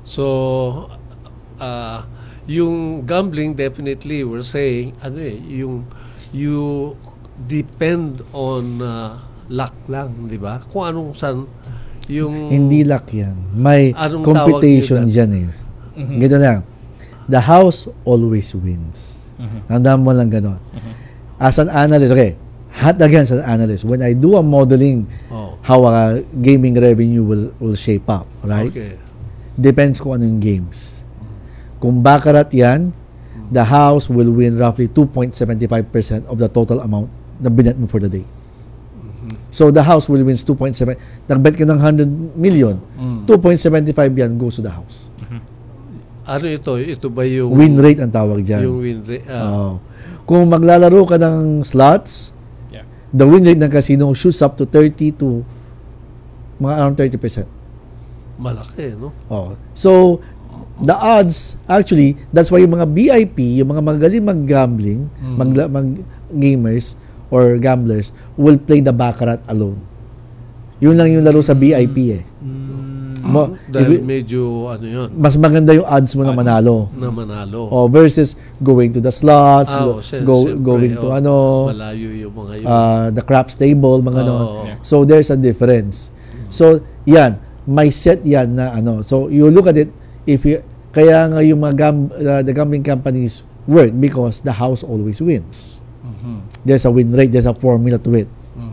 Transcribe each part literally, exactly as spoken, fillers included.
So, uh, yung gambling, definitely, we're saying, ano eh, yung, you depend on uh, luck lang, di ba? Kung anong san, yung... Hindi luck yan. May Anong computation tawag nyo dyan eh. Mhm. Gito lang. The house always wins. Mhm. Tandaan mo lang gano'n. Mhm. As an analyst, okay, hot again as an analyst, when I do a modeling Oh, how a gaming revenue will will shape up, right? okay. Depends kung ano yung games. Kung baccarat yan, the house will win roughly two point seven five percent of the total amount na binet mo for the day. So the house will win two point seven. Nagbet ka ng one hundred million, Mm. two point seven five yan goes to the house. Ano ito? Ito ba yung... Win rate ang tawag dyan. Yung win rate. ah, Oo. Kung maglalaro ka ng slots, Yeah. the win rate ng casino shoots up to thirty to mga around thirty percent. malaki, no? Oh. So, the odds, actually, that's why yung mga V I P, yung mga magaling mag-gambling, Mm. mag, mag-gamers, or gamblers, will play the baccarat alone. Yun lang yung laro sa V I P eh. Mo, Dahil if- medyo, ano yun, mas maganda yung odds mo na manalo. na manalo. Oh, versus going to the slots, Ah, go, oh, syem- go- syempre, going to oh, ano, malayo yung mga yun. uh, the craps table, mga ano. Oo. Yeah. So there's a difference. So yan, may set yan na ano. So you look at it, if you, kaya nga yung mga gam, uh, the gambling companies work because the house always wins. Mhm. There's a win rate, there's a formula to it. Mhm.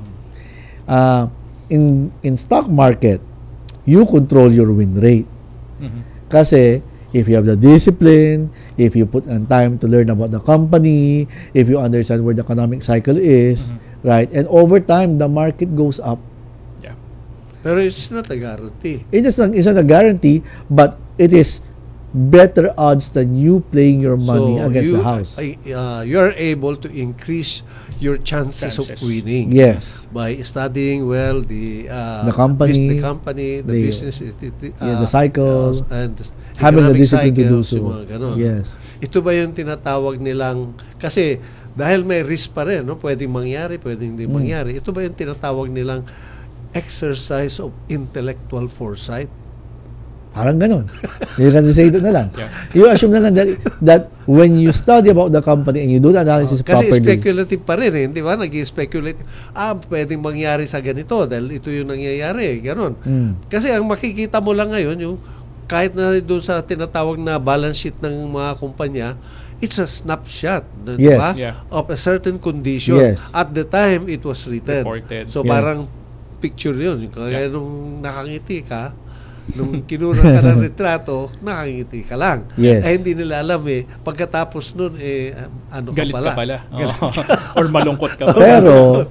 Uh, in in stock market, you control your win rate. Mhm. Kasi if you have the discipline, if you put on time to learn about the company, if you understand where the economic cycle is, Mhm. right? And over time, the market goes up. Yeah. Pero it's not a guarantee. It is not, it's not a guarantee, but it is better odds than you playing your money against you, the house. ay- uh, you're able to increase your chances, of Chances. winning Yes. by studying well the uh, The company, bus- the company, the, the- business, it, it, it, Yeah, uh, the cycle, uh, and the having the economic discipline to do cycles, yung so. mga ganon. Yes. Ito ba yung tinatawag nilang, kasi dahil may risk pa rin, no? Pwedeng mangyari, pwedeng hindi Mm. mangyari. Ito ba yung tinatawag nilang exercise of intellectual foresight? Parang ganon. You can say it na lang. Yeah. You assume na lang that, that when you study about the company and you do the analysis Kasi properly, speculative pa rin eh, di ba? Nag-speculate. Ah, pwedeng mangyari sa ganito dahil ito yung nangyayari, ganon. Mm. Kasi ang makikita mo lang ngayon, yung kahit na doon sa tinatawag na balance sheet ng mga kumpanya, it's a snapshot, di Yes. ba? Yeah. Of a certain condition. Yes. At the time it was written. Reported. So Yeah. parang picture yun. Kaya Yeah. nung nakangiti ka, nung kinuna ka ng retrato, nakangiti ka lang. Yes. Eh, hindi nila alam eh. Pagkatapos nun, eh, ano Galit ka pala? ka pala. Galit Oo. Or malungkot ka pala. Pero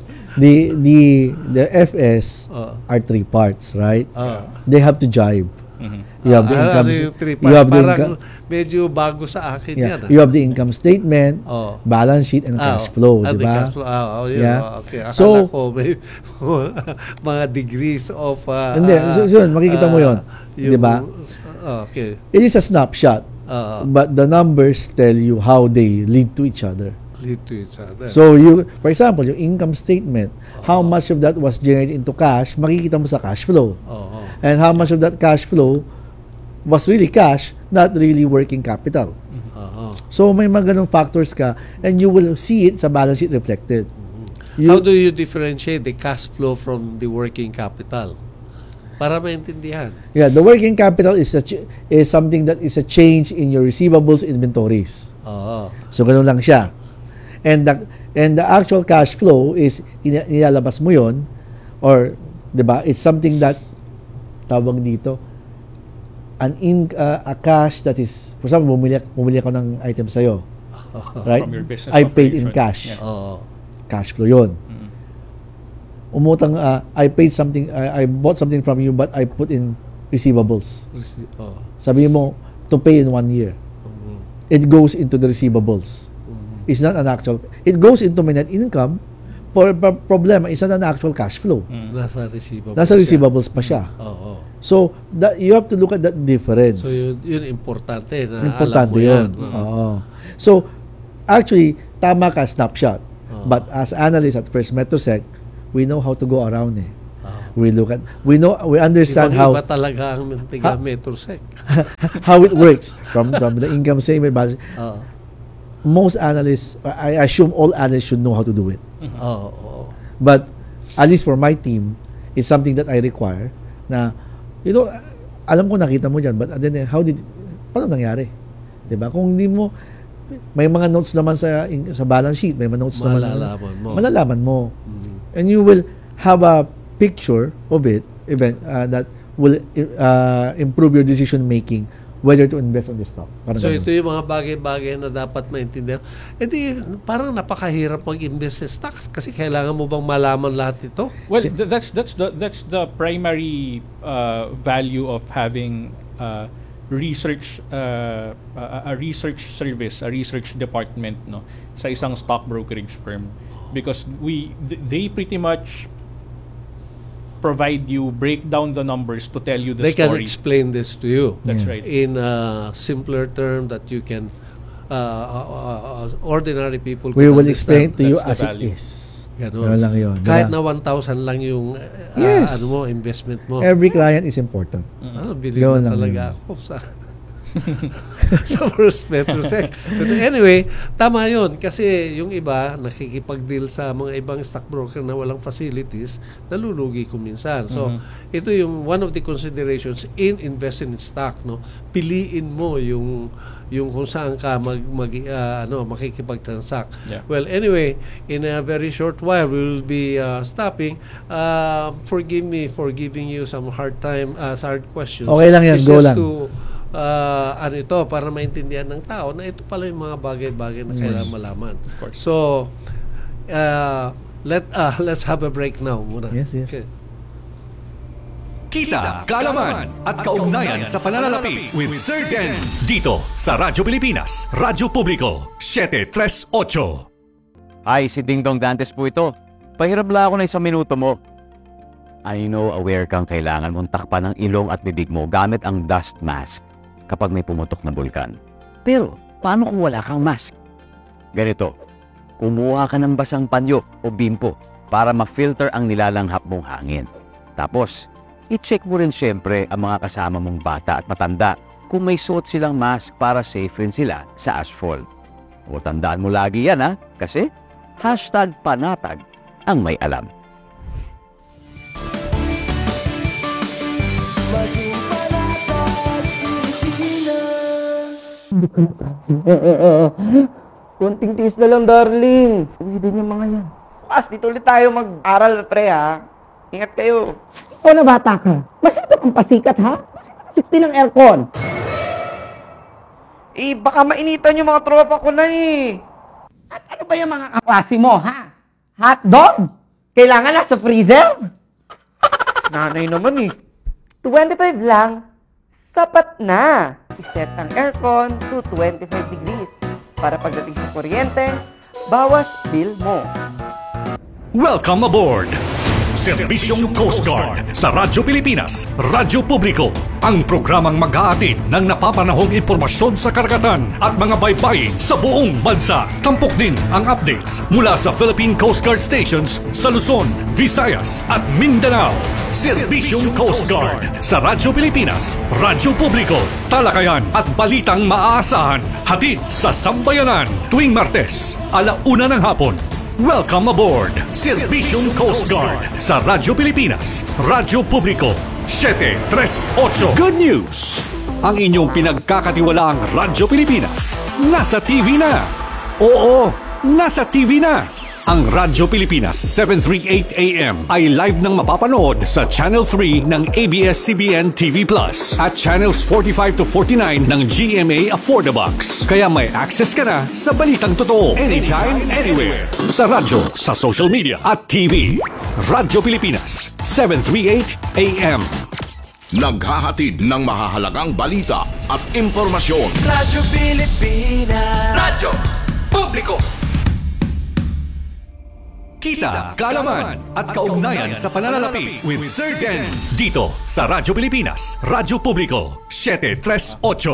the the the F S Oo. are three parts, right? Ah. They have to jive. Mhm. You have the Ah, income. ano yung three You have parts? the Parang income. medyo bago sa akin Yeah. yan. ah. You have the income statement, Oh. balance sheet, and Ah, cash flow, ah, di the ba? cash flow. Ah, oh, yun. Yeah. Oh, okay. Akala So- ko may mga degrees of... ah, Hindi, ah, so- yun, makikita mo yun. yung- Di ba? ah, okay. It is a snapshot, Ah, but the numbers tell you how they lead to each other. lead to each other. So you, for example, yung income statement, how much of that was generated into cash, makikita mo sa cash flow. Oo. And how much of that cash flow was really cash, not really working capital. Oo. So may mga ganong factors ka and you will see it sa balance sheet reflected. You- How do you differentiate the cash flow from the working capital? Para maintindihan. Yeah, the working capital is a ch- is something that is a change in your receivables inventories. Oo. So ganun lang siya. And the and the actual cash flow is ina- nilalabas mo 'yon or 'di ba? It's something that tawag dito an in uh, a cash that is for example bumili bumili ako ng item sa iyo. Right? From your business I paid in operation. cash. Yeah. Oo. Cash flow 'yon. Mhm. Umutang uh, I paid something I, I bought something from you but I put in receivables. Oo. Sabi mo to pay in one year. Mhm. It goes into the receivables. Mhm. It's not an actual it goes into my net income. For pro- problema is not an actual cash flow. Mhm. Nasa receivables. Nasa siya. receivables pa siya. Oo. So that you have to look at that difference. So yun, yun importante na Importante alam mo yan. yun. Oo. Oo. So actually tama ka snapshot. Oo. But as analysts at First Metrosec, we know how to go around eh. Oo. We look at, we know, we understand how Iba talaga ang tiga Metrosec. how it works from, from the income statement. But Oo. most analysts, I assume all analysts should know how to do it. Oo. oo. But at least for my team, it's something that I require na, you know, alam ko nakita mo dyan, but then how did, paano nangyari? Diba? Kung hindi mo, may mga notes naman sa sa balance sheet, may mga notes naman. Malalaman mo. Malalaman mo. Mhm. And you will have a picture of it, event uh, that will uh, improve your decision making whether to invest on the stock. Parang So ganun. ito yung mga bagay-bagay na dapat maintindihan. E di, parang napakahirap mag-invest sa stocks kasi kailangan mo bang malaman lahat ito? Well, th- that's that's the that's the primary uh, value of having uh, research uh, a, a research service, a research department, no, sa isang stock brokerage firm, because we th- they pretty much provide you, break down the numbers to tell you the They can story. explain this to you That's Yeah. right. in a simpler term that you can, uh, uh, uh, ordinary people We can will explain understand. to you That's as the it value. is. Ganun. Ganun lang yun. Kahit Ganun. na one thousand lang yung uh, Yes. ano mo, investment mo. Every client is important. Ano, believe Ganun na lang talaga yun. ako sa sa first Metrosec. But anyway, tama yun. Kasi yung iba, nakikipag-deal sa mga ibang stockbroker na walang facilities, nalulugi ko minsan. So, Mhm. ito yung one of the considerations in investing in stock. No? Piliin mo yung yung kung saan ka mag, mag uh, ano, makikipag-transact. Yeah. Well, anyway, in a very short while, we will be uh, stopping. Uh, forgive me for giving you some hard time, uh, hard questions. Okay lang yan, It's go just lang. to, uh, ano ito, para maintindihan ng tao na ito pala yung mga bagay-bagay na kailangan malaman. course. So, uh, let uh, let's have a break now muna. Yes, yes. Okay. Kita, kaalaman at kaugnayan sa pananalapi with Sir Den dito sa Radyo Pilipinas, Radyo Publiko, seven three eight. Ay, si Ding Dong Dantes po ito. Pahirap lang ako na isang minuto mo. I know aware kang kailangan mong takpan ng ilong at bibig mo gamit ang dust mask kapag may pumutok na bulkan. Pero, paano kung wala kang mask? Ganito, kumuha ka ng basang panyo o bimpo para ma-filter ang nilalanghap mong hangin. Tapos, i-check mo rin syempre ang mga kasama mong bata at matanda kung may suot silang mask para safe rin sila sa asphalt. O tandaan mo lagi yan ha, kasi hashtag panatag ang may alam. Konting tiis na lang, darling. Uwi din yung mga yan. Bukas, dito ulit tayo mag-aral, pre, ha? Ingat kayo. Ikaw na bata ka. Masyado kang pasikat, ha? sixty lang aircon. Eh, baka mainitan yung mga tropa ko na, eh. At ano ba yung mga kaklase mo, ha? Hotdog? Kailangan na sa freezer? Nanay naman, eh. twenty-five lang. Sapat na. I-set ang aircon to twenty-five degrees. Para pagdating sa kuryente, bawas bill mo. Welcome aboard! Serbisyong Coast Guard sa Radyo Pilipinas, Radyo Publiko. Ang programang mag-aatid ng napapanahong impormasyon sa karagatan at mga baybayin sa buong bansa. Tampok din ang updates mula sa Philippine Coast Guard stations sa Luzon, Visayas at Mindanao. Serbisyong Coast Guard sa Radyo Pilipinas, Radyo Publiko. Talakayan at balitang maaasahan. Hatid sa Sambayanan tuwing Martes, alauna ng hapon. Welcome aboard! Serbisyong Coast Guard sa Radyo Pilipinas, Radyo Publiko, seven three eight. Good news! Ang inyong pinagkakatiwalaang Radyo Pilipinas, nasa T V na! Oo, nasa T V na! Ang Radyo Pilipinas seven thirty-eight A M ay live nang mapapanood sa Channel three ng A B S C B N T V Plus at Channels forty-five to forty-nine ng G M A Affordabox. Kaya may access ka na sa balitang totoo anytime, anywhere. Sa radyo, sa social media at T V. Radyo Pilipinas seven thirty-eight A M. Naghahatid ng mahahalagang balita at impormasyon. Radyo Pilipinas. Radyo Publiko. Kita, kaalaman at kaugnayan sa pananalapi with Sir Den dito sa Radyo Pilipinas, Radyo Publiko, seven three eight.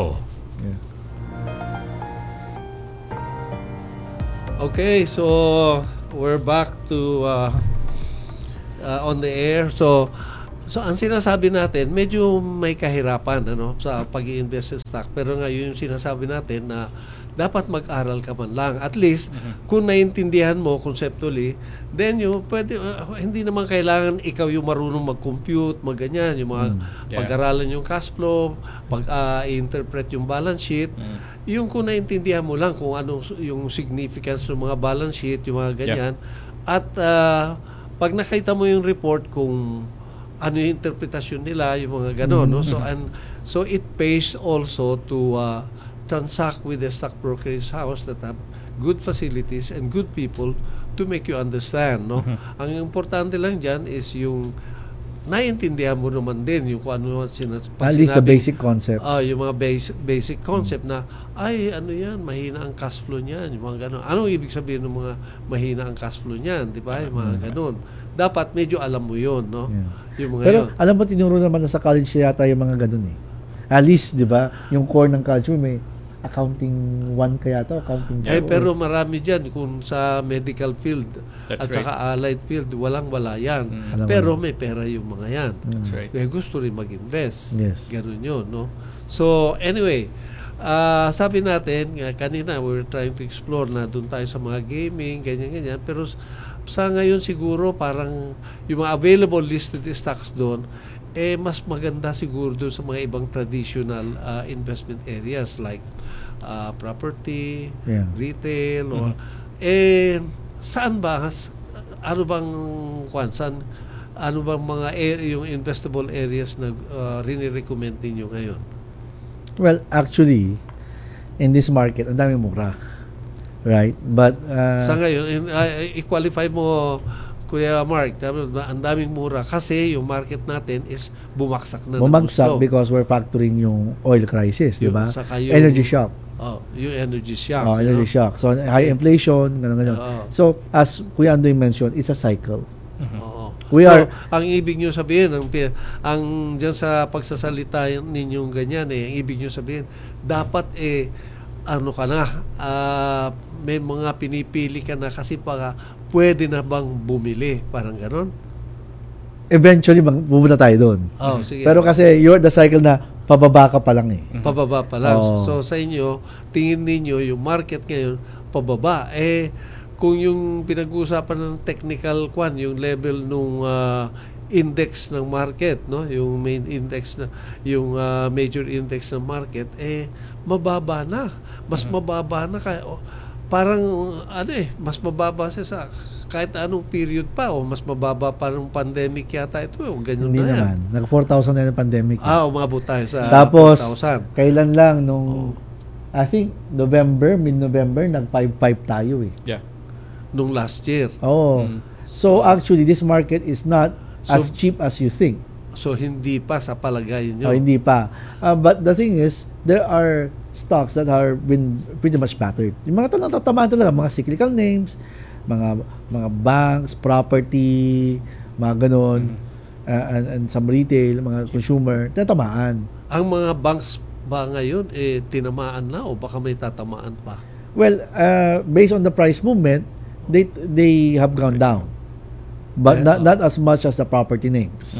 Okay, so we're back to uh, uh, on the air. So So ang sinasabi natin, medyo may kahirapan ano sa pag-i-invest sa stock, pero ngayon yung sinasabi natin na dapat mag-aral ka man lang. At least kung naiintindihan mo conceptually, then you pwede uh, hindi naman kailangan ikaw yung marunong mag-compute, magganyan, yung mga Mm. Yeah. pag-aralan yung cash flow, pag-interpret yung balance sheet. Mm. Yung kung naiintindihan mo lang kung ano yung significance ng mga balance sheet, yung mga ganyan. At uh, pag nakita mo yung report kung ano yung interpretasyon nila, yung mga gano'n, no? So and so it pays also to uh, transact with the stock brokerage house that have good facilities and good people to make you understand, no? Ang importante lang diyan is yung naiintindihan mo naman din yung kung ano sinas At least the basic concepts. Ah, yung mga basic basic concept na ay ano yan, mahina ang cash flow niyan, yung mga gano'n. Anong ibig sabihin ng mga mahina ang cash flow niyan, di ba? Yung mga gano'n. Dapat medyo alam mo 'yon, no? Yeah. Yung mga Pero yun. alam mo, tinuro naman na sa college yata yung mga ganun eh. At least, di ba, yung core ng college mo may accounting one kaya to, accounting two. Eh, pero marami dyan kung sa medical field That's at right. saka allied field, walang-wala yan. Alam mo Pero na. may pera yung mga yan. That's right. Kaya gusto rin mag-invest. Yes. Ganun yun, no? So, anyway, ah sabi natin, uh, kanina we were trying to explore na doon tayo sa mga gaming, ganyan-ganyan. Pero sa ngayon siguro parang yung mga available listed stocks doon, eh mas maganda siguro doon sa mga ibang traditional uh, investment areas like uh, property, Yeah. retail, or eh saan ba ano bang kwan saan ano bang mga area, yung investable areas na uh, rini-recommend niyo ngayon? Well, actually, in this market, ang daming mura. Right? But, uh, Sa ngayon, in, uh, i-qualify mo, Kuya Mark, ang daming mura kasi yung market natin is bumagsak na. ng bumagsak gusto. because we're factoring yung oil crisis, di Yung- ba? saka yung- Energy shock. Oh, yung energy shock. Oh, energy no? shock. So, high inflation, gano'n, gano'n. Oo. So, as Kuya Andoy mentioned, it's a cycle. Oo. We so, are- ang ibig niyo sabihin, ang, pi- ang dyan sa pagsasalita ninyong ganyan, eh, ang ibig niyo sabihin, dapat eh, ano ka na, ah, may mga pinipili ka na kasi para pwede na bang bumili, parang ganon. Eventually, mag- pupunta tayo doon. Oh, sige. Pero kasi, you're the cycle na pababa ka pa lang eh. Pababa pa lang. Oo. So sa inyo, tingin ninyo yung market ngayon pababa. Eh kung yung pinag-uusapan ng technical kwan, yung level nung ah, index ng market, no, yung main index na yung ah, major index ng market eh mababa na. Mas mababa na kaya oh, parang ano eh, mas mababa siya sa kahit anong period pa o mas mababa pa ng pandemic yata ito, o ganyan Hindi na yan. naman. Nag four thousand na yung pandemic. Ah, umabot tayo sa Tapos, four thousand. kailan lang nung, I think, November, mid-November, nag five five tayo eh. Yeah. Nung last year. Oh. So, actually, this market is not So- as cheap as you think. So hindi pa sa palagay niyo. Oh, hindi pa. Uh, but the thing is, there are stocks that are been pretty much battered. Yung mga talagang tatamaan talaga, mga cyclical names, mga mga banks, property, mga ganon, uh, and, and some retail, mga consumer, tatamaan. Ang mga banks ba ngayon eh tinamaan na o baka may tatamaan pa? Well, uh, based on the price movement, they they have gone down. But Eh, not, oh. not as much as the property names.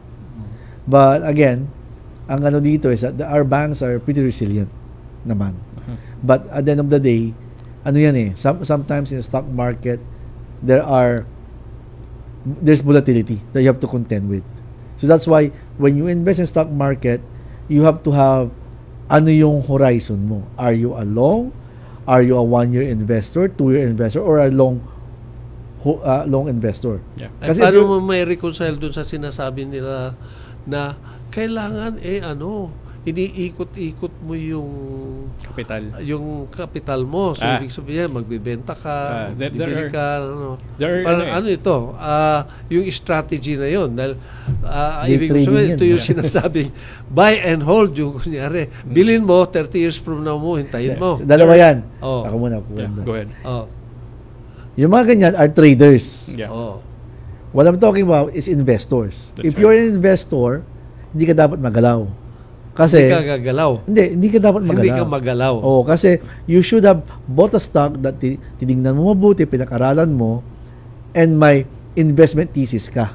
But again, ang ano dito is that the, our banks are pretty resilient naman. But at the end of the day, ano yan eh, some, sometimes in the stock market, there are, there's volatility that you have to contend with. So that's why, when you invest in stock market, you have to have, ano yung horizon mo? Are you a long? Are you a one-year investor, two-year investor, or a long, ho, uh, long investor? Yeah. Eh, Kasi paano if mo you're- may reconcile dun sa sinasabi nila na kailangan eh ano, iniikot-ikot mo yung Capital. yung kapital mo. So Ah. ibig sabihin magbebenta ka, Ah, there- there bibili are- ka, ano. there are- Parang ano eh. ano ito, ah, yung strategy na yun. Dahil ah, Day ibig trading sabihin, yan. ito yung sinasabing buy and hold yung kunyari. Bilin mo, thirty years from now mo, hintayin mo. Dalawa yan. Oh. Ako muna. Yeah, go ahead. Oh. Yung mga ganyan are traders. Yeah. Oh. What I'm talking about is investors. That's If you're an investor, hindi ka dapat magalaw. Kasi, Hindi ka gagalaw. hindi, hindi ka dapat magalaw. Hindi ka magalaw. Oo, kasi you should have bought a stock that ti- tinignan mo mabuti, pinag-aralan mo, and may investment thesis ka.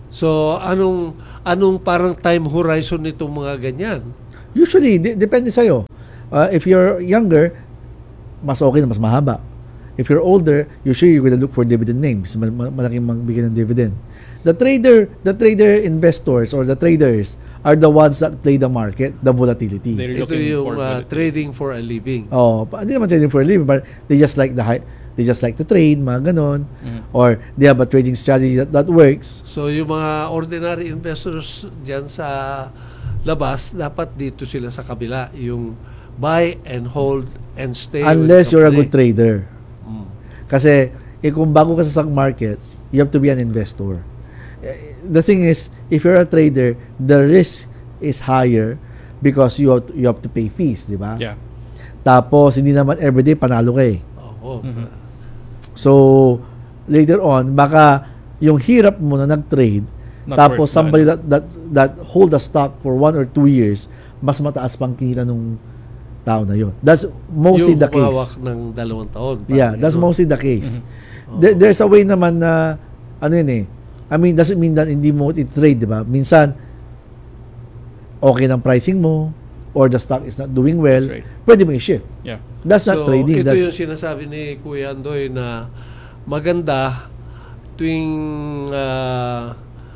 So, anong anong parang time horizon nitong mga ganyan? Usually, de- depende sa'yo. Uh, if you're younger, mas okay na mas mahaba. If you're older, usually you're gonna look for dividend names. Mal- mal- malaking magbigay ng dividend. The trader, the trader investors or the traders are the ones that play the market, the volatility. They're Ito looking yung for uh, volatility. trading for a living. Oh, pa- hindi naman trading for a living, but they just like the high, they just like to trade, mga ganon. Mhm. Or they have a trading strategy that, that works. So, yung mga ordinary investors dyan sa labas, dapat dito sila sa kabila. Yung buy and hold and stay. with Unless you're a company. good trader. Mm. Kasi, eh, kung bago ka sa stock market, you have to be an investor. Eh, The thing is, if you're a trader, the risk is higher because you have to, you have to pay fees, di ba? Yeah. Tapos, hindi naman everyday panalo ka eh. Oo. Mhm. So, later on, baka yung hirap mo na nag-trade, Not tapos worth somebody the- that, that, that hold a stock for one or two years, mas mataas pang kita nung tao na yun. That's mostly yung the case. humawak ng dalawang taon. Yeah, Parang that's ganun. mostly the case. Mm-hmm. There- there's a way naman na, ano yun eh, I mean, doesn't mean that hindi mo i-trade, di ba? Minsan, okay ng pricing mo, or the stock is not doing well, That's right. pwede mo i-shift. Yeah. That's not So, trading. ito That's, yung sinasabi ni Kuya Andoy na maganda tuwing uh,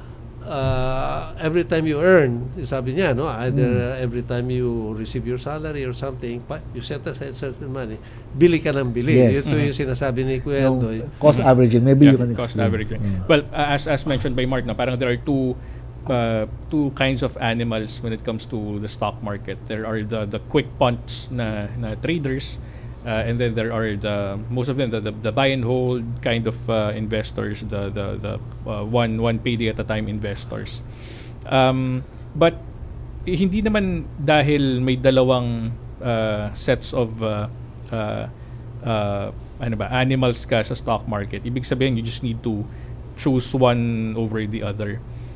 uh, every time you earn, yung sabi niya, no? Either Hmm. every time you receive your salary or something, pa- you set aside certain money, bili ka ng bili. Yes. Ito yung sinasabi ni Kuya yung Andoy. cost averaging, maybe Yeah, you can cost explain. averaging. Yeah. Well, uh, as as mentioned by Mark, no, parang there are two uh, two kinds of animals when it comes to the stock market. There are the the quick punts na, na traders, uh, and then there are the most of them the the, the buy and hold kind of uh, investors, the the the uh, one one payday at a time investors. Um, but eh, hindi naman dahil may dalawang uh, sets of uh, uh, uh, ano ba, animals ka sa stock market. Ibig sabihin, you just need to choose one over the other.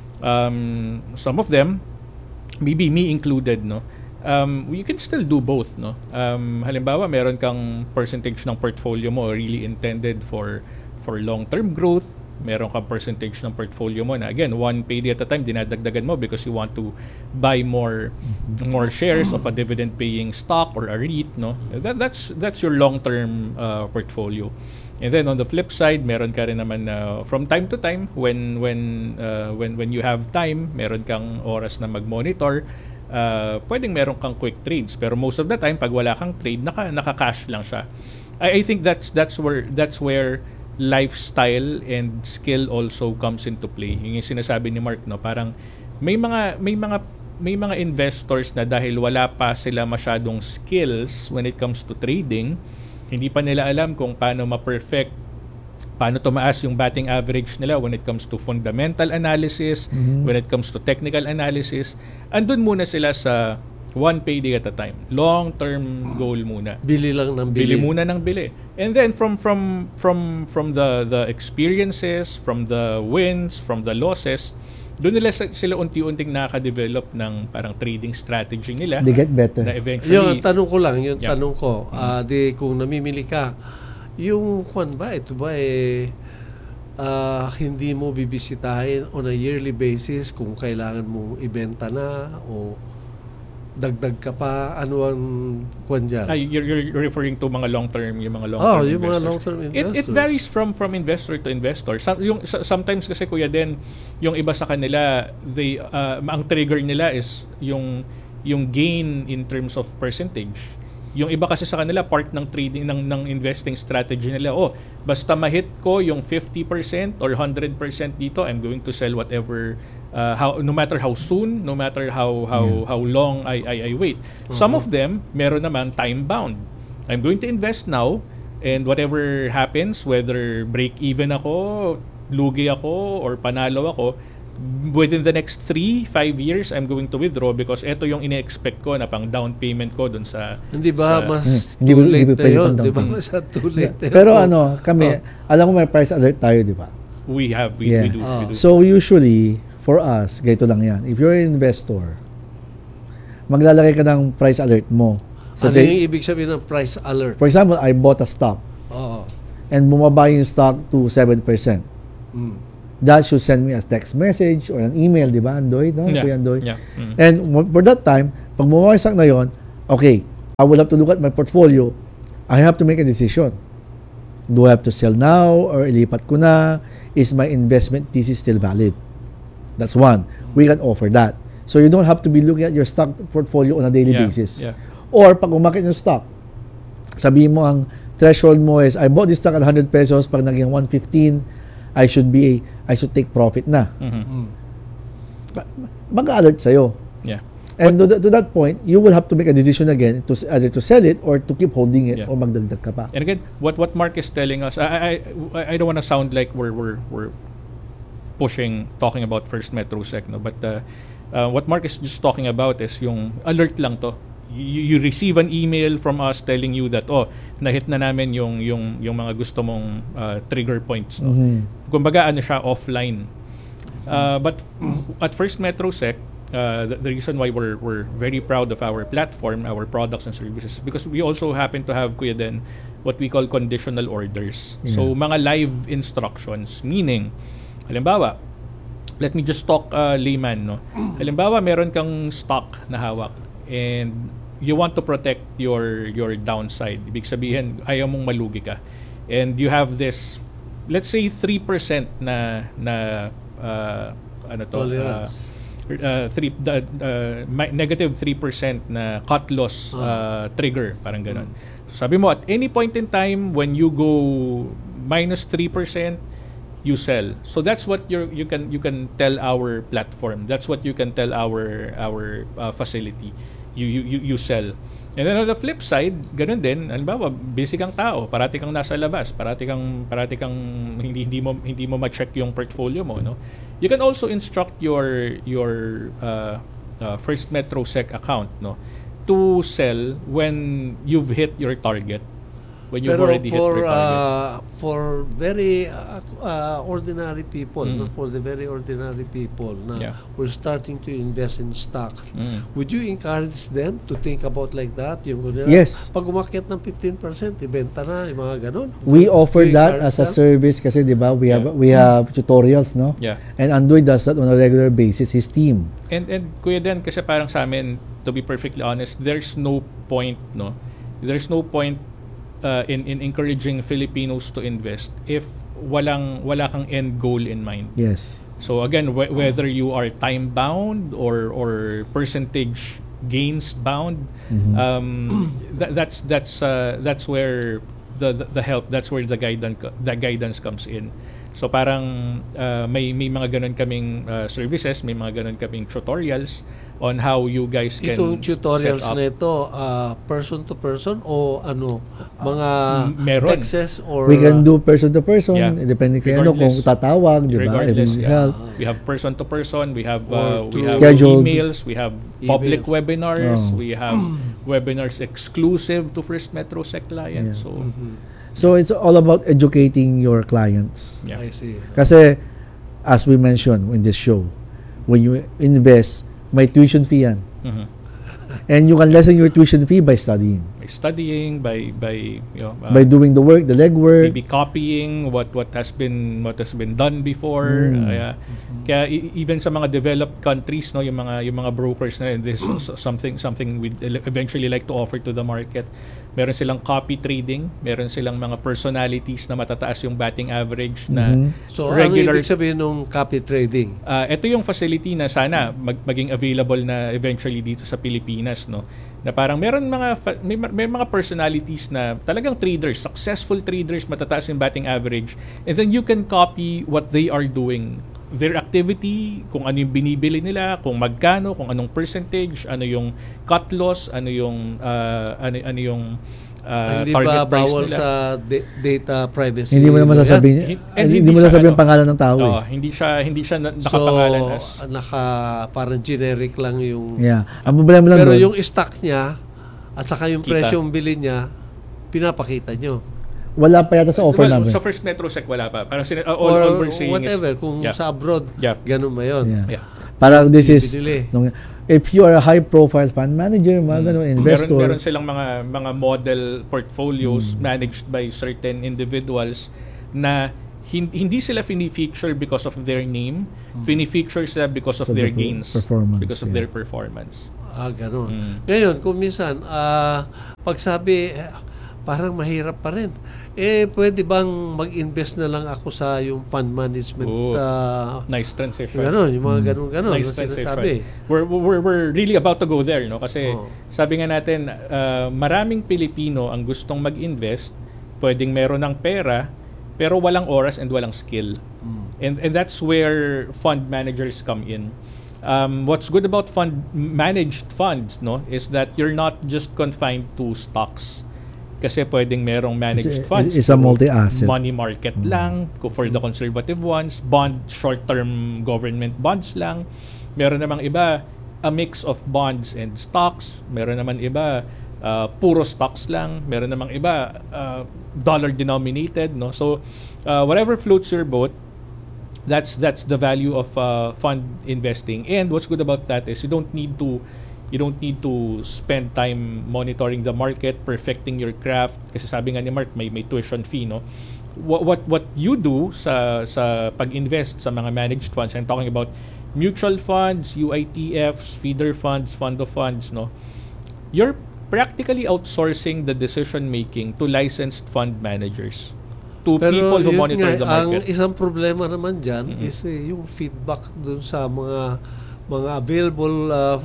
Um, some of them, maybe me included, no, um, you can still do both, no. Um, halimbawa, meron kang percentage ng portfolio mo really intended for for long-term growth. Meron kang percentage ng portfolio mo na, again, one payday at a time, dinadagdagan mo because you want to buy more more shares of a dividend-paying stock or a REIT, no. That, that's that's your long-term uh, portfolio. And then on the flip side, meron ka rin naman na from time to time when when uh, when when you have time, meron kang oras na mag-monitor, uh, pwedeng meron kang quick trades, pero most of the time pag wala kang trade, naka naka-cash lang siya. I, I think that's that's where that's where lifestyle and skill also comes into play. Yung sinasabi ni Mark, no, parang may mga may mga may mga investors na dahil wala pa sila masyadong skills when it comes to trading, hindi pa nila alam kung paano ma-perfect, paano tumaas yung batting average nila when it comes to fundamental analysis, Mhm. when it comes to technical analysis. Andun muna sila sa one payday at a time. Long-term goal muna. Bili lang ng Bili bili. muna ng bili. And then from from from from the the experiences, from the wins, from the losses, doon nila sa- sila unti-unting nakaka-develop ng parang trading strategy nila They get better. na eventually Yung tanong ko lang, yung Yeah. tanong ko, ah, di kung namimili ka, yung kwan ba, ito ba eh, ah, hindi mo bibisitahin on a yearly basis kung kailangan mong ibenta na o dagdag ka pa, ano ang kwan dyan? Ah, you're, you're referring to mga long-term, yung mga Oh, long-term yung mga investors. long-term It, investors. it varies from from investor to investor. Some, yung, so- sometimes kasi kuya din, yung iba sa kanila, they, uh, ang trigger nila is yung yung gain in terms of percentage. Yung iba kasi sa kanila, part ng trading, ng, ng investing strategy nila, oh, basta ma-hit ko yung fifty percent or one hundred percent dito, I'm going to sell whatever, uh, how, no matter how soon, no matter how how how long I, I, I wait. Some of them, meron naman time-bound. I'm going to invest now, and whatever happens, whether break-even ako, lugi ako, or panalo ako, within the next three, five years, I'm going to withdraw because ito yung ine-expect ko na pang down payment ko dun sa... Hindi ba sa- mas Hmm, too hindi mo- late hindi na pwede yun? pang Di ba down mas too late na Pero yun? ano, kami, alam ko may price alert tayo, di ba? We have, we, Yeah. we do, we do. So usually, for us, ganito lang yan. If you're an investor, maglalagay ka ng price alert mo. Sa Ano trade- yung ibig sabihin ng price alert? For example, I bought a stock Oo. and bumaba yung stock to seven percent. Mm. that should send me a text message or an email, di ba, Andoy? No? Yeah. Kuya Andoy? Yeah. Mm. And mo- for that time, pag bumagsak na yon, okay, I will have to look at my portfolio. I have to make a decision. Do I have to sell now or ilipat ko na? Is my investment thesis still valid? That's one. We can offer that. So you don't have to be looking at your stock portfolio on a daily Yeah. basis. Yeah. Or pag umakit yung stock, sabihin mo ang threshold mo is, I bought this stock at one hundred pesos, pag naging one fifteen, I should be, I should take profit na. Mhm. Mag-alert sa'yo. Yeah. And to, th- to that point, you will have to make a decision again to s- either to sell it or to keep holding it Yeah. or magdagdag ka pa. And again, what what Mark is telling us, I I I don't want to sound like we're we're we're pushing talking about First Metrosec, no, but uh, uh, what Mark is just talking about is yung alert lang to. You, you receive an email from us telling you that oh, na-hit na namin yung yung yung mga gusto mong uh, trigger points, no. Mhm. Kumbaga ano siya, offline. Uh, but at First Metrosec, uh, the, the reason why we're we're very proud of our platform, our products and services, because we also happen to have, Kuya Den, what we call conditional orders. So mga live instructions, meaning halimbawa, let me just talk uh, layman, no. Halimbawa, meron kang stock na hawak and you want to protect your your downside. Ibig sabihin, ayaw mong malugi ka. And you have this, let's say three percent na na uh, ano to, Tolerance. uh, uh, three the, uh, mi- negative three percent na cut loss uh, trigger, parang ganun. So, sabi mo, at any point in time when you go minus three percent, you sell. So that's what you you can you can tell our platform. That's what you can tell our our uh, facility. You, you you you sell. And then on the flip side, ganun din. Halimbawa, busy kang tao, parati kang nasa labas, parati kang parati kang hindi hindi mo hindi mo ma-check yung portfolio mo, no. You can also instruct your your uh, uh, First Metrosec account, no, to sell when you've hit your target. When you've Pero already for hit your target. uh, for very uh, uh, ordinary people, Mm. no, for the very ordinary people na Yeah. we're starting to invest in stocks, Mm. would you encourage them to think about like that? Yung ganun, Yes. pag umakyat ng fifteen percent, ibenta na, yung mga ganun. We offer You that encourage as a them? service kasi, di ba, we have we have tutorials, no? Yeah. And Andoy does that on a regular basis, his team. And and Kuya Den, kasi parang sa amin, to be perfectly honest, there's no point, no. There's no point uh, in in encouraging Filipinos to invest if walang wala kang end goal in mind. Yes. So again, wh- whether you are time bound or or percentage gains bound, um, tha- that's that's uh, that's where the, the the help, that's where the guidance the guidance comes in. So parang uh, may may mga ganun kaming uh, services, may mga ganun kaming tutorials on how you guys can Itong tutorials set up. na ito, uh, person to person o ano, mga M- meron. texts or We can do person to person, Yeah. depende kay ano, kung Regardless. tatawag, di ba? Regardless, It will yeah. help. We have person to person, we have Or uh, we through have scheduled emails, we have public emails. webinars, Oh. we have webinars exclusive to First Metrosec clients. Yeah. So So it's all about educating your clients. yeah. I see. Kasi, as we mentioned in this show, when you invest, may tuition fee yan. Mhm. And you can lessen your tuition fee by studying. By studying, by by you know, uh, by doing the work, the legwork. maybe copying what what has been what has been done before. Mm. Kaya, kaya e- even sa mga developed countries, no, yung mga yung mga brokers na this is something something we eventually like to offer to the market. Meron silang copy trading, meron silang mga personalities na matataas yung batting average na Mhm. So, ano regular. ibig sabihin ng copy trading? Ah, ito yung facility na sana mag- maging available na eventually dito sa Pilipinas, no. Na parang meron mga fa- may, ma- may mga personalities na talagang traders, successful traders, matataas yung batting average, and then you can copy what they are doing, their activity, kung ano yung binibili nila, kung magkano, kung anong percentage, ano yung cut loss, ano yung ah, ano ano yung ah, Hindi target ba price bawal nila. sa da- data privacy? Hindi mo naman law yan? sasabihin, And hindi, hindi hindi mo siya sasabihin ano, ang pangalan ng tao. Oo, eh. hindi siya hindi siya na- nakapangalan So, as naka, parang generic lang yung... Yeah. Ang problema lang Pero nun, yung stock niya, at saka yung Kita. presyong bili niya, pinapakita nyo. wala pa yata sa offer Well, namin. Sa First Metrosec wala pa. Parang sin- uh, all, Or all we're saying whatever, is kung yeah. sa abroad, Yeah. ganun ba yun? Yeah. Yeah. Parang this is, Binibili. nung, if you are a high-profile fund manager, mga Mm. ganun, Meron, investor, meron silang mga mga model portfolios Hmm. managed by certain individuals na hin- hindi sila fini-feature because of their name, fini-feature sila because of So their the gains, performance, because of yeah. their performance. Ah, ganun. Mm. Ngayon, kung minsan, ah, pag sabi, eh, parang mahirap pa rin. Eh, pwede bang mag-invest na lang ako sa yung fund management? Oh, ah, Nice transition. ganun, yung mga ganun-ganun. Nice na sinasabi. transition. We're, we're, we're really about to go there, no? Kasi Oh. sabi nga natin, uh, maraming Pilipino ang gustong mag-invest, pwedeng meron ng pera, pero walang oras and walang skill. And and that's where fund managers come in. Um, what's good about fund managed funds, no, is that you're not just confined to stocks. Kasi pwedeng merong managed It's a- funds. it's a to multi-asset. Money market lang, ko for the conservative ones, bond, short-term government bonds lang. Meron namang iba, a mix of bonds and stocks. Meron naman iba, uh, puro stocks lang. Meron namang iba, uh, dollar-denominated. No? So, uh, whatever floats your boat, that's that's the value of uh, fund investing. And what's good about that is you don't need to you don't need to spend time monitoring the market, perfecting your craft. Kasi sabi nga ni Mark, may may tuition fee, no? What what what you do sa sa pag-invest sa mga managed funds, I'm talking about mutual funds, U I T Fs, feeder funds, fund of funds, no? You're practically outsourcing the decision making to licensed fund managers, to Pero people who yun monitor nga, the ang market. isang problema naman dyan is eh, yung feedback dun sa mga mga available uh,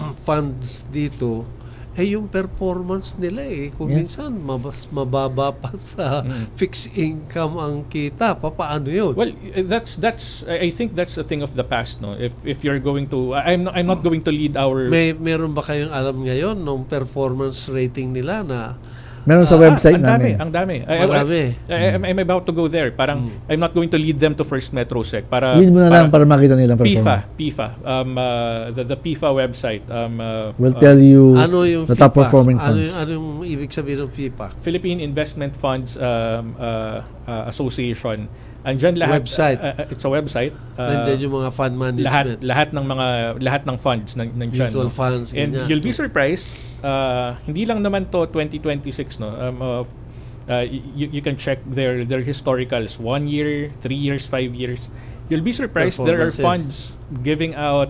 funds dito, eh yung performance nila eh. Kung Yeah. minsan mabas, mababa pa sa fixed income ang kita, papaano yun? Well, uh, that's that's I I think that's a thing of the past, no. If if you're going to, I- I'm not, I'm not going to lead our. May meron ba kayong alam ngayon ng performance rating nila na Meron sa Ah, website ang dami, namin. ang dami. I, I- Marami. I, I'm, I'm about to go there. Parang I'm not going to lead them to First Metrosec. Para Lead mo na lang para makita nilang P I F A, performance. P I F A, um, uh, the, the P I F A website, um, uh, We'll uh, tell you ano yung the top FIFA? performing Ano funds. yung, ano yung ibig sabihin ng FIFA? Philippine Investment Funds um, uh, uh, Association. Andyan lahat. Website. uh, uh, it's a website. Uh, Nandiyan yung mga fund lahat management. lahat ng mga lahat ng funds nan, nandiyan, Mutual no? funds, And ganyan. you'll be surprised, uh, hindi lang naman to twenty twenty-six, no. Um, uh, uh, you, you can check their their historicals, one year, three years, five years. You'll be surprised there are Performances. funds giving out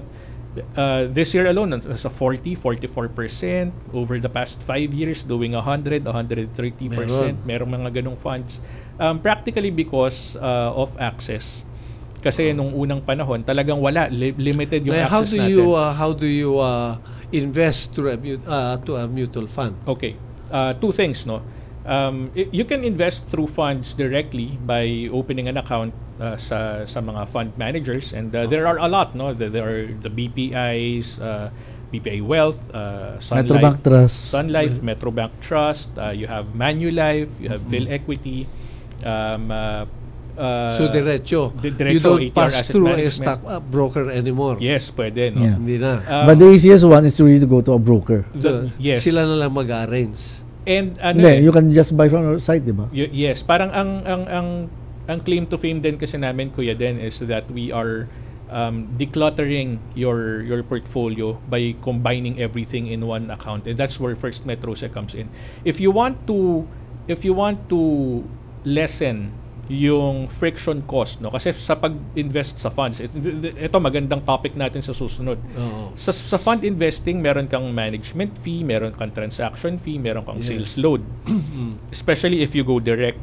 uh, this year alone sa forty, forty-four percent, over the past five years doing one hundred, one hundred thirty percent. Merong mga ganong funds. Um, practically because uh, of access. Kasi nung unang panahon, talagang wala, li- limited yung Like, how access do natin. you uh, how do you uh, invest to a, mu- uh, to a mutual fund? Okay. Uh, two things, no? Um, y- you can invest through funds directly by opening an account uh, sa sa mga fund managers, and uh, there are a lot, no? There, there are the B P Is, uh, B P I Wealth, uh, Sun Metrobank Life, Trust. Sun Life, Metrobank Trust, uh, you have Manulife, you have Vil Equity. Um, uh, uh, So diretso. di- You diretso don't A T R pass Asset through a Management. stock uh, broker anymore. Yes, pwede, no? Yeah. Hindi na. Um, But the easiest one is really to go to a broker. the- yes. Sila na lang mag-arrange. And ano Hindi, eh, you can just buy from our site, di ba? Y- yes, parang ang ang ang ang claim to fame din kasi namin, Kuya Den, is that we are um, decluttering your your portfolio by combining everything in one account, and that's where First Metrosec comes in. If you want to if you want to lessen yung friction cost, no, kasi sa pag-invest sa funds, it, ito magandang topic natin sa susunod. Oo. Sa, sa fund investing, meron kang management fee, meron kang transaction fee, meron kang Yes. sales load. Especially if you go direct.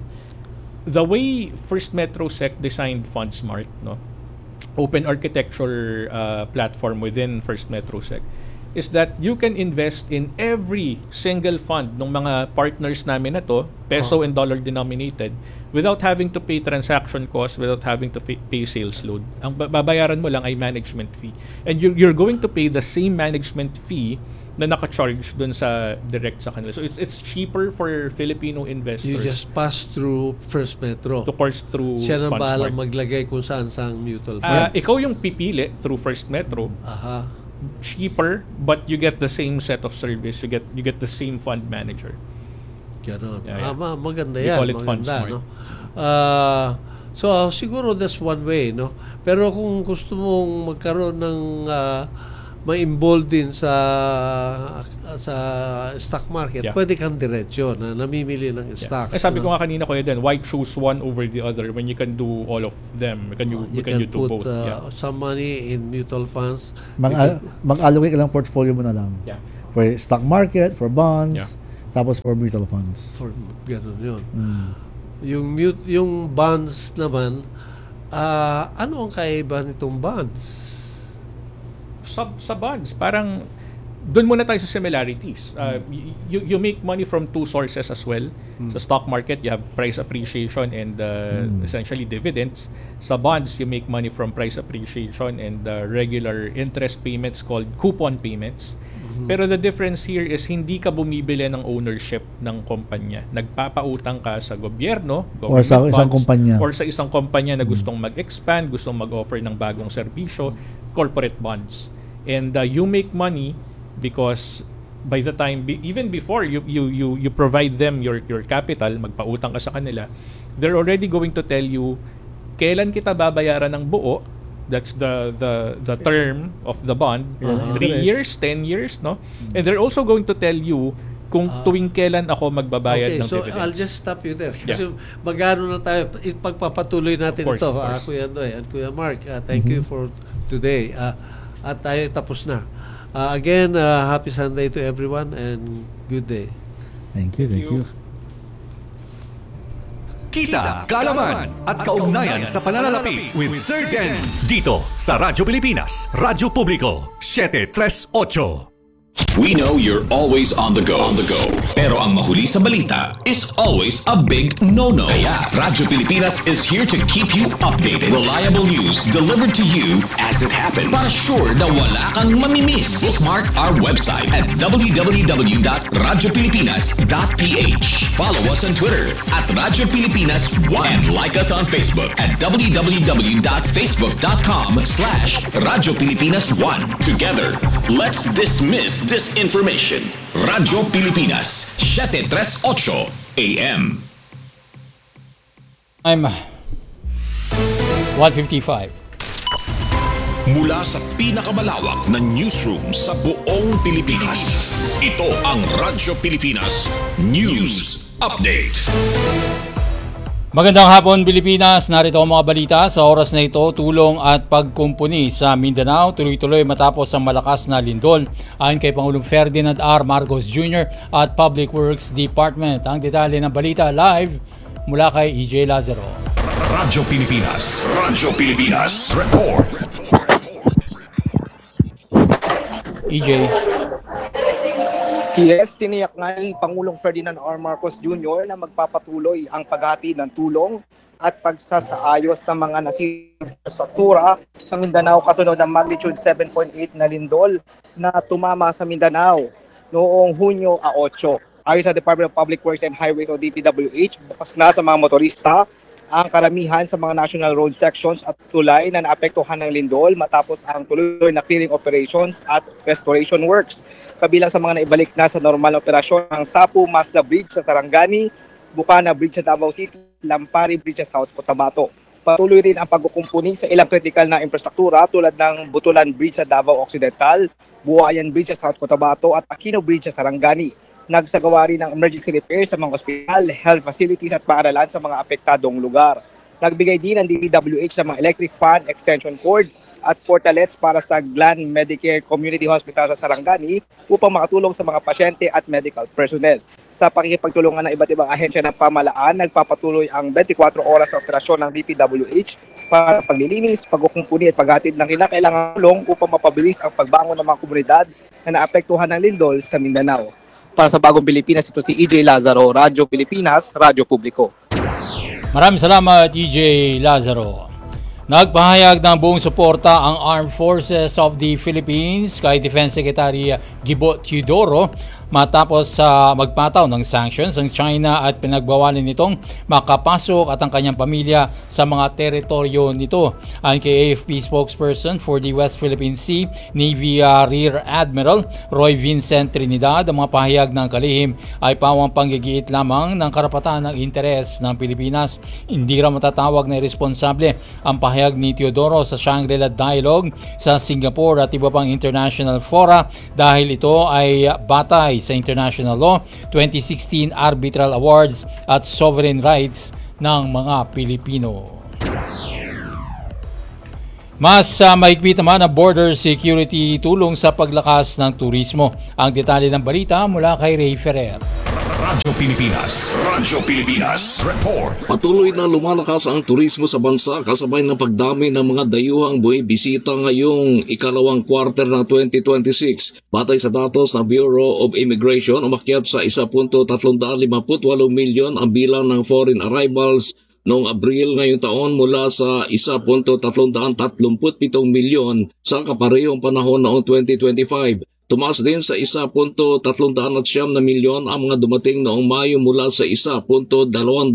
The way First Metrosec designed FundSmart, no, open architecture uh, platform within First Metrosec, is that you can invest in every single fund ng mga partners namin na to, peso and dollar denominated, without having to pay transaction costs, without having to pay, pay sales load. Ang ba- babayaran mo lang ay management fee. And you're, you're going to pay the same management fee na naka-charge dun sa direct sa kanila. So it's it's cheaper for Filipino investors You just pass through First Metro. to course through Siya nang bahala FundSmart. maglagay kung saan saan mutual Ah, fund. ikaw yung pipili through First Metro, Aha. cheaper, but you get the same set of service. You get you get the same fund manager. Ganon. Yeah, yeah. Ah, ma- maganda We yan. call it maganda, FundSmart. no? Ah, so, siguro that's one way, no? Pero kung gusto mong magkaroon ng ah, ma-involved din sa sa stock market, Yeah. pwede kang diretsyo na namimili ng stocks. Eh, sabi no? ko nga kanina ko din, why choose one over the other when you can do all of them? Can you, you can, can you do put both? uh, yeah. some money in mutual funds. Mag- You can- mag-allocate ka lang portfolio mo na lang. Yeah. For stock market, for bonds, Yeah. tapos for mutual funds. for ganun yun. Mm. Yung mute, yung bonds naman, ah, ano ang kaiba nitong bonds? Sa, sa bonds, parang doon muna tayo sa similarities. Uh, y- you, you make money from two sources as well. Sa stock market, you have price appreciation and uh, essentially dividends. Sa bonds, you make money from price appreciation and uh, regular interest payments called coupon payments. Pero the difference here is hindi ka bumibili ng ownership ng kumpanya. Nagpapautang ka sa gobyerno, Or sa government isang bonds, kumpanya. or sa isang kumpanya na gustong mag-expand, gustong mag-offer ng bagong serbisyo, corporate bonds. And uh, you make money because by the time be, even before you you you you provide them your your capital, magpautang ka sa kanila, they're already going to tell you kailan kita babayaran ng buo. That's the the the term of the bond. Uh-huh. Three Interest. years, ten years, no? And they're also going to tell you kung tuwing kailan ako magbabayad Okay, ng so dividends. I'll just stop you there. Yeah. Kasi magano na tayo, ipagpapatuloy natin Of course, ito, of ah, course. Kuya Noy at Kuya Mark. Ah, thank you for today. Ah, at tayo tapos na. Ah, again, ah, happy Sunday to everyone and good day. Thank you, thank you. Kita, kaalaman at kaugnayan sa pananalapi with Sir Den. Dito sa Radyo Pilipinas, Radyo Publiko, seven three eight. We know you're always on the go. On the go. Pero ang mahuli sa balita is always a big no-no. Kaya Radyo Pilipinas is here to keep you updated. Reliable news delivered to you as it happens. Para sure na wala kang mamimiss. Bookmark our website at w w w dot radyo pilipinas dot p h. Follow us on Twitter at Radyo Pilipinas one. And like us on Facebook at w w w dot facebook dot com slash Radyo Pilipinas one. Together, let's dismiss disinformation. Radyo Pilipinas, seven three eight A M. I'm one fifty-five. Mula sa pinakamalawak na newsroom sa buong Pilipinas, ito ang Radyo Pilipinas News Update. Magandang hapon Pilipinas, narito ang mga balita sa oras na ito. Tulong at pagkumpuni sa Mindanao tuloy-tuloy matapos ang malakas na lindol. Ayon kay Pangulong Ferdinand R. Marcos Junior at Public Works Department. Ang detalye ng balita live mula kay E J Lazaro. Radyo Pilipinas, Radyo Pilipinas Report. E J. Yes, tiniyak nga ni Pangulong Ferdinand R. Marcos Junior na magpapatuloy ang paghatid ng tulong at pagsasaayos ng mga nasirang infrastruktura sa Mindanao kasunod ng magnitude seven point eight na lindol na tumama sa Mindanao noong Hunyo eight. Ayon sa Department of Public Works and Highways o D P W H, bukas na sa mga motorista ang karamihan sa mga national road sections at tulay na naapektuhan ng lindol matapos ang tuloy na clearing operations at restoration works. Kabilang sa mga naibalik na sa normal na operasyon ang Sapu Mazda Bridge sa Sarangani, Bukana Bridge sa Davao City, Lampari Bridge sa South Cotabato. Patuloy rin ang pagkukumpuni sa ilang kritikal na infrastruktura tulad ng Butulan Bridge sa Davao Occidental, Buayan Bridge sa South Cotabato at Aquino Bridge sa Sarangani. Nagsagawa rin ng emergency repairs sa mga ospital, health facilities at paaralan sa mga apektadong lugar. Nagbigay din ang D P W H ng mga electric fan, extension cord at portalets para sa Glan Medicare Community Hospital sa Sarangani upang makatulong sa mga pasyente at medical personnel. Sa pakikipagtulungan ng iba't ibang ahensya ng pamahalaan, nagpapatuloy ang twenty-four oras sa operasyon ng D P W H para paglilinis, pagkukumpuni at paghatid ng kinakailangang tulong upang mapabilis ang pagbangon ng mga komunidad na naapektuhan ng lindol sa Mindanao. Para sa Bagong Pilipinas, ito si E J Lazaro, Radyo Pilipinas, Radyo Publiko. Maraming salamat E J Lazaro. Nagpahayag ng buong suporta ang Armed Forces of the Philippines kay Defense Secretary Gibo Teodoro matapos sa uh, magpataw ng sanctions ang China at pinagbawalan nitong makapasok at ang kanyang pamilya sa mga teritoryo nito. Ayon kay A F P spokesperson for the West Philippine Sea, Navy uh, Rear Admiral Roy Vincent Trinidad, ang mga pahayag ng kalihim ay pawang panggigiit lamang ng karapatan ng interes ng Pilipinas. Hindi ra matatawag na iresponsable ang pahayag ni Teodoro sa Shangri-La Dialogue sa Singapore at iba pang international fora dahil ito ay batay sa international law, twenty sixteen Arbitral Awards at sovereign rights ng mga Pilipino. Mas uh, mahigpit naman ang border security tulong sa paglakas ng turismo. Ang detalye ng balita mula kay Ray Ferrer. Radyo Pilipinas, Radyo Pilipinas, report. Patuloy na lumalakas ang turismo sa bansa kasabay ng pagdami ng mga dayuhang buwibisita ngayong ikalawang quarter ng twenty twenty-six. Batay sa datos ng Bureau of Immigration, umakyat sa one point three five eight milyon ang bilang ng foreign arrivals noong Abril ngayong taon mula sa one point three three seven milyon sa kaparehong panahon noong twenty twenty-five. Tumaas din sa one point three nine milyon ang mga dumating noong Mayo mula sa one point two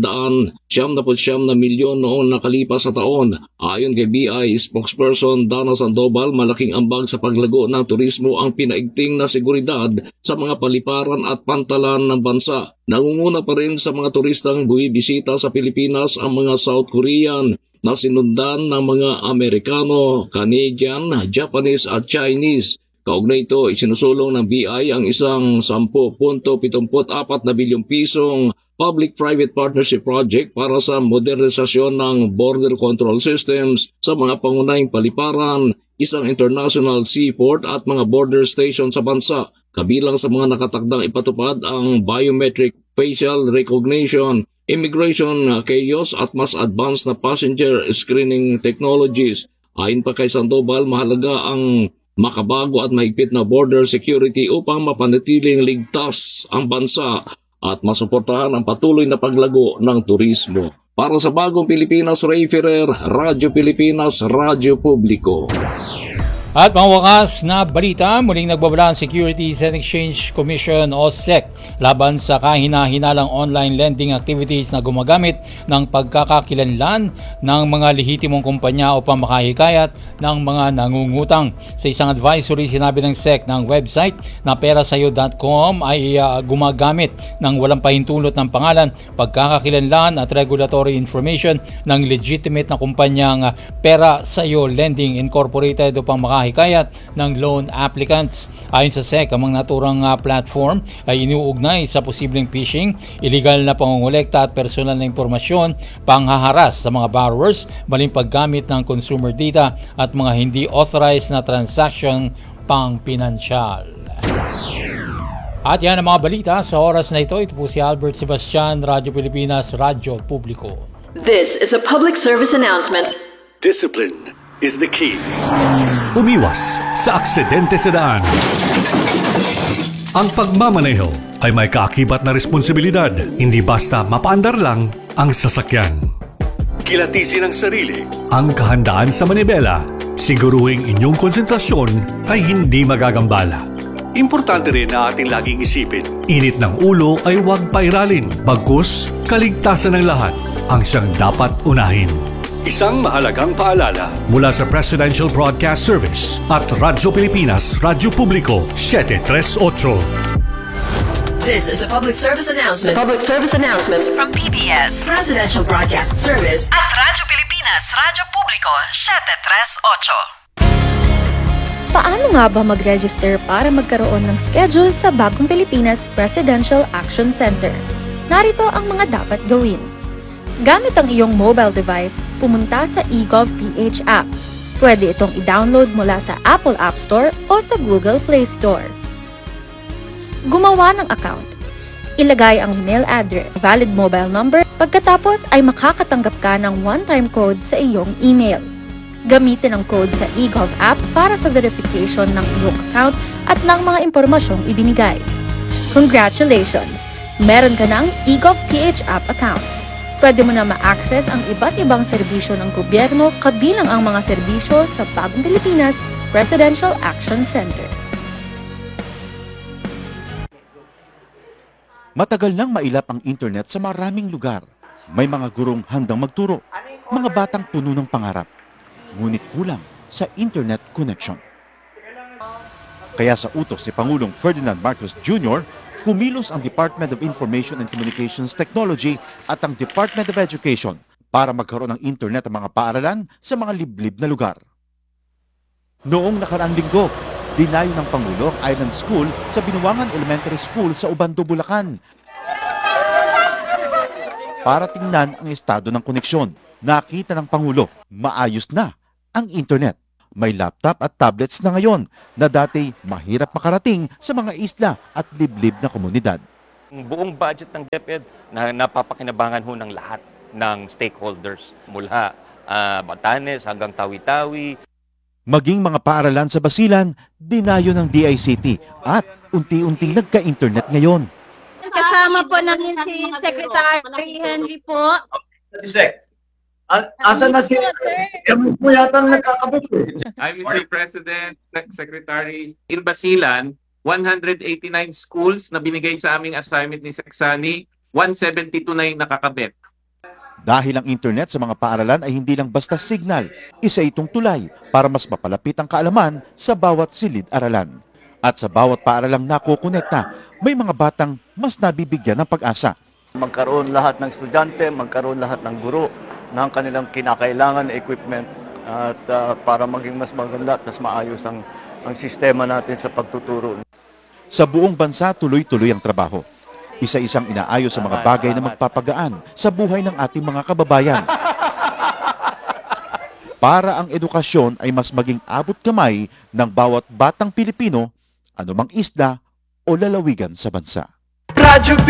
nine milyon noong nakalipas sa taon. Ayon kay B I spokesperson Dana Sandoval, malaking ambag sa paglago ng turismo ang pinaigting na seguridad sa mga paliparan at pantalan ng bansa. Nangunguna pa rin sa mga turistang buwibisita sa Pilipinas ang mga South Korean na sinundan ng mga Amerikano, Canadian, Japanese at Chinese. Kaugnay ito, isinusulong ng B I ang isang ten point seven four na bilyong pisong public-private partnership project para sa modernisasyon ng border control systems sa mga pangunahing paliparan, isang international seaport at mga border station sa bansa. Kabilang sa mga nakatakdang ipatupad ang biometric facial recognition, immigration chaos at mas advanced na passenger screening technologies. Ayon pa kay Sandoval, mahalaga ang makabago at mahigpit na border security upang mapanatiling ligtas ang bansa at masuportahan ang patuloy na paglago ng turismo. Para sa Bagong Pilipinas, Ray Ferrer, Radyo Pilipinas, Radyo Publiko. At mga wakas na balita, muling nagbabala ang Securities and Exchange Commission o S E C laban sa kahina-hinalang online lending activities na gumagamit ng pagkakakilanlan ng mga lehitimong kumpanya upang makahikayat ng mga nangungutang. Sa isang advisory, sinabi ng S E C ng website na perasayo dot com ay uh, gumagamit ng walang pahintulot ng pangalan, pagkakakilanlan at regulatory information ng legitimate na kumpanyang uh, Perasayo Lending Incorporated upang makahikayat hikayat ng loan applicants. Ayon sa S E C, ang mga naturang uh, platform ay iniuugnay sa posibleng phishing, illegal na pangungulekta at personal na impormasyon, panghaharas sa mga borrowers, maling paggamit ng consumer data at mga hindi authorized na transaction pang-pinansyal. At yan ang mga balita sa oras na ito. Ito po si Albert Sebastian, Radyo Pilipinas, Radyo Publiko. This is a public service announcement. Discipline is the key. Umiwas sa aksidente sa daan. Ang pagmamaneho ay may kaakibat na responsibilidad, hindi basta mapaandar lang ang sasakyan. Kilatisin ang sarili, ang kahandaan sa manibela, siguruhing inyong konsentrasyon ay hindi magagambala. Importante rin na ating laging isipin, init ng ulo ay huwag pairalin, bagkus kaligtasan ng lahat ang siyang dapat unahin. Isang mahalagang paalala mula sa Presidential Broadcast Service at Radyo Pilipinas, Radyo Publiko, seven three eight. This is a public service announcement. Public service announcement From P B S, Presidential Broadcast Service at Radyo Pilipinas, Radyo Publiko, seven three eight. Paano nga ba mag-register para magkaroon ng schedule sa Bagong Pilipinas Presidential Action Center? Narito ang mga dapat gawin. Gamit ang iyong mobile device, pumunta sa eGovPH app. Pwede itong i-download mula sa Apple App Store o sa Google Play Store. Gumawa ng account. Ilagay ang email address, valid mobile number, pagkatapos ay makakatanggap ka ng one-time code sa iyong email. Gamitin ang code sa eGov app para sa verification ng iyong account at ng mga impormasyong ibinigay. Congratulations! Meron ka ng eGovPH app account. Pwede mo na ma-access ang iba't ibang serbisyo ng gobyerno kabilang ang mga serbisyo sa Bagong Pilipinas Presidential Action Center. Matagal nang mailap ang internet sa maraming lugar. May mga gurong handang magturo, mga batang puno ng pangarap. Ngunit kulang sa internet connection. Kaya sa utos ni Pangulong Ferdinand Marcos Junior, kumilos ang Department of Information and Communications Technology at ang Department of Education para magkaroon ng internet ang mga paaralan sa mga liblib na lugar. Noong nakaraang linggo, dinayo ng Pangulo ang Island School sa Binuangan Elementary School sa Ubando, Bulacan para tingnan ang estado ng koneksyon. Nakita ng Pangulo, maayos na ang internet. May laptop at tablets na ngayon na dati mahirap makarating sa mga isla at liblib na komunidad. Ang buong budget ng DepEd na napapakinabangan ho ng lahat ng stakeholders mula uh, Batanes hanggang Tawi-Tawi. Maging mga paaralan sa Basilan, dinayo ng D I C T at unti-unting nagka-internet ngayon. Kasama po namin si Secretary Henry po. Si Sec. Asan na si Kami mo yata nagkakabit eh. I'm Mister President, Sec- Secretary. In Basilan, one hundred eighty-nine schools na binigay sa aming assignment ni Seksani, one seventy-two na yung nakakabit. Dahil ang internet sa mga paaralan ay hindi lang basta signal, isa itong tulay para mas mapalapit ang kaalaman sa bawat silid-aralan. At sa bawat paaralang nakukonekta, may mga batang mas nabibigyan ng pag-asa. Magkaroon lahat ng estudyante, magkaroon lahat ng guro ng kanilang kinakailangan na equipment at uh, para maging mas maganda at mas maayos ang, ang sistema natin sa pagtuturo. Sa buong bansa, tuloy-tuloy ang trabaho. Isa-isang inaayos sa mga bagay na magpapagaan sa buhay ng ating mga kababayan. Para ang edukasyon ay mas maging abot kamay ng bawat batang Pilipino, anumang isla o lalawigan sa bansa. Radyo